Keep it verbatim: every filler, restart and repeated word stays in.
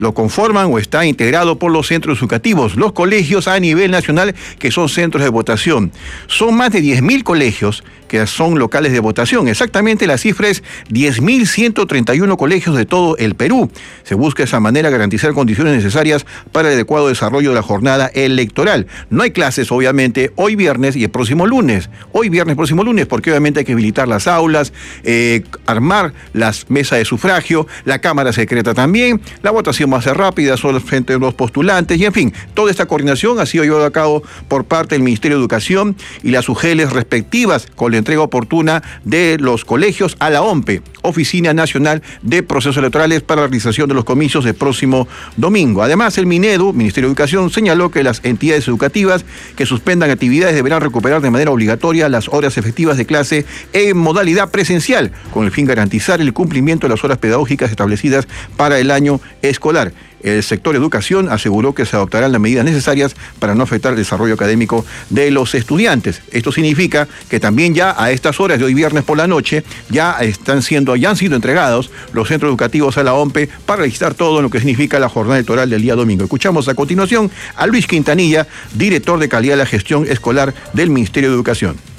lo conforman o está integrado por los centros educativos, los colegios a nivel nacional que son centros de votación. Son más de diez mil colegios que son locales de votación. Exactamente la cifra es diez mil ciento treinta y uno colegios de todo el Perú. Se busca de esa manera garantizar condiciones necesarias para el adecuado desarrollo de la jornada electoral. No hay clases, obviamente, hoy viernes y el próximo lunes. Hoy viernes, próximo lunes, porque obviamente hay que habilitar las aulas, eh, armar las mesas de sufragio, la cámara secreta también, la votación va a ser rápida, solamente los postulantes, y en fin, toda esta coordinación ha sido llevada a cabo por parte del Ministerio de Educación y las U G Ls respectivas con la entrega oportuna de los colegios a la O M P E, Oficina Nacional de Procesos Electorales, para la realización de los comicios del próximo domingo. Además, el Minedu, Ministerio de Educación, señaló que las entidades educativas que suspendan actividades deberán recuperar de manera obligatoria las horas efectivas de clase en modalidad presencial, con el fin de garantizar el cumplimiento de las horas pedagógicas establecidas para el año escolar. El sector educación aseguró que se adoptarán las medidas necesarias para no afectar el desarrollo académico de los estudiantes. Esto significa que también ya a estas horas de hoy viernes por la noche ya están siendo, ya han sido entregados los centros educativos a la O M P E para registrar todo lo que significa la jornada electoral del día domingo. Escuchamos a continuación a Luis Quintanilla, director de calidad de la gestión escolar del Ministerio de Educación.